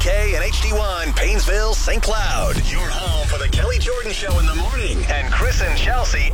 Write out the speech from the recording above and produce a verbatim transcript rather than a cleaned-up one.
K and H D one, Painesville, Saint Cloud. Your home for the Kelly Jordan Show in the morning and Chris and Chelsea